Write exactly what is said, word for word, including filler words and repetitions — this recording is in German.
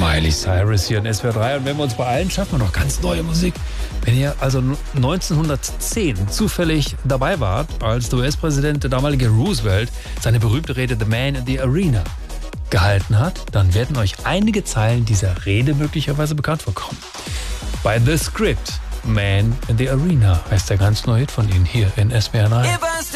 Miley Cyrus hier in S W R drei. Und wenn wir uns beeilen, schaffen wir noch ganz neue Musik. Wenn ihr also neunzehnhundertzehn zufällig dabei wart, als der U S-Präsident, der damalige Roosevelt, seine berühmte Rede The Man in the Arena gehalten hat, dann werden euch einige Zeilen dieser Rede möglicherweise bekannt vorkommen. Bei The Script, Man in the Arena heißt der ganz neue Hit von Ihnen hier in S W R drei.